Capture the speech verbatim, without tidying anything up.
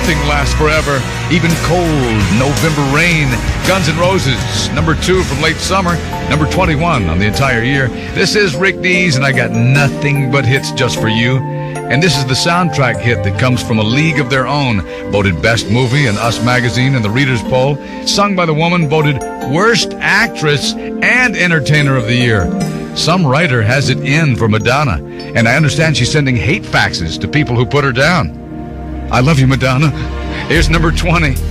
Nothing lasts forever, even cold November rain. Guns N' Roses, number two from late summer, number twenty-one on the entire year. This is Rick Dees, and I got nothing but hits just for you. And this is the soundtrack hit that comes from A League of Their Own, voted Best Movie in Us Magazine and the Reader's Poll, sung by the woman voted Worst Actress and Entertainer of the Year. Some writer has it in for Madonna, and I understand she's sending hate faxes to people who put her down. I love you, Madonna. Here's number twenty.